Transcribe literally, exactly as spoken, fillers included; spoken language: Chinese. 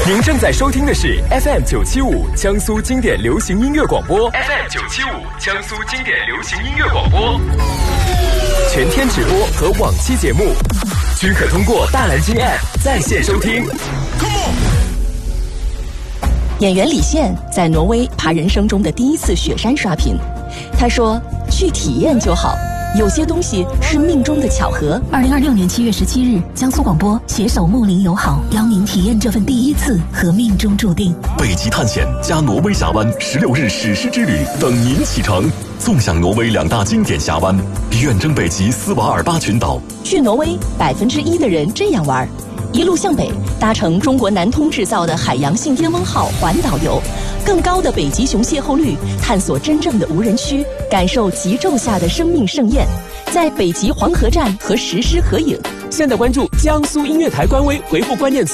您正在收听的是 F M 九七五江苏经典流行音乐广播 ，F M 九七五江苏经典流行音乐广播，全天直播和往期节目均可通过大蓝鲸 App 在线收听。 演员李现在挪威爬人生中的第一次雪山刷屏，他说：“去体验就好。”有些东西是命中的巧合。 二零二六年七月十七日，江苏广播携手睦邻友好，邀您体验这份第一次和命中注定。 北极探险加挪威峡湾十六日史诗之旅等您启程，纵享挪威两大经典峡湾，远征北极斯瓦尔巴群岛。 去挪威，百分之一的人这样玩：一路向北，搭乘中国南通制造的海洋性巅峰号环岛游，更高的北极熊邂逅率，探索真正的无人区，感受极昼下的生命盛宴，在北极黄河站和石狮合影。 现在关注江苏音乐台官微，回复关键词